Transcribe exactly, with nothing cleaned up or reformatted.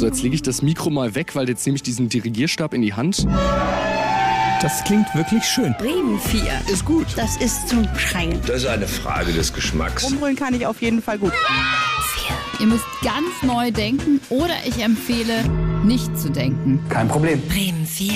So, jetzt lege ich das Mikro mal weg, weil jetzt nehme ich diesen Dirigierstab in die Hand. Das klingt wirklich schön. Bremen vier. Ist gut. Das ist zum Schreien. Das ist eine Frage des Geschmacks. Rumbrüllen kann ich auf jeden Fall gut. Ihr müsst ganz neu denken oder ich empfehle, nicht zu denken. Kein Problem. Bremen vier.